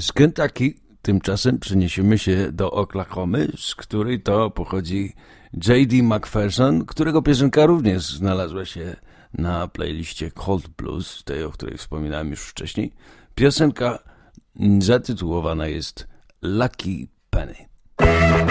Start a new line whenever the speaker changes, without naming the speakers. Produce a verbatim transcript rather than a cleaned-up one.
Z Kentucky tymczasem przeniesiemy się do Oklahomy, z której to pochodzi J D McPherson, którego piosenka również znalazła się na playliście Cold Blues, tej, o której wspominałem już wcześniej. Piosenka zatytułowana jest Lucky Penny.